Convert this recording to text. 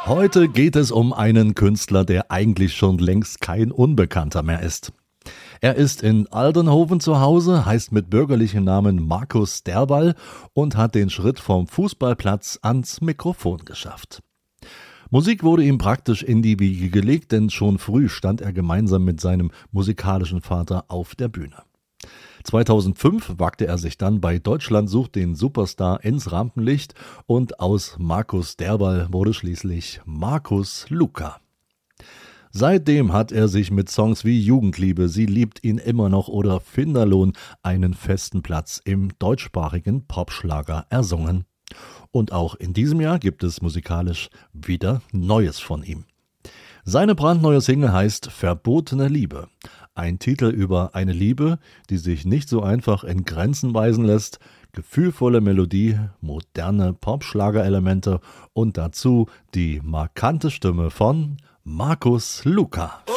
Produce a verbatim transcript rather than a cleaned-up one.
Heute geht es um einen Künstler, der eigentlich schon längst kein Unbekannter mehr ist. Er ist in Aldenhoven zu Hause, heißt mit bürgerlichem Namen Markus Sterbalь und hat den Schritt vom Fußballplatz ans Mikrofon geschafft. Musik wurde ihm praktisch in die Wiege gelegt, denn schon früh stand er gemeinsam mit seinem musikalischen Vater auf der Bühne. zweitausendfünf wagte er sich dann bei Deutschland sucht den Superstar ins Rampenlicht und aus Markus Sterbalь wurde schließlich Markus Luca. Seitdem hat er sich mit Songs wie Jugendliebe, Sie liebt ihn immer noch oder Finderlohn einen festen Platz im deutschsprachigen Popschlager ersungen. Und auch in diesem Jahr gibt es musikalisch wieder Neues von ihm. Seine brandneue Single heißt Verbotene Liebe. Ein Titel über eine Liebe, die sich nicht so einfach in Grenzen weisen lässt, gefühlvolle Melodie, moderne Popschlagerelemente und dazu die markante Stimme von Markus Luca.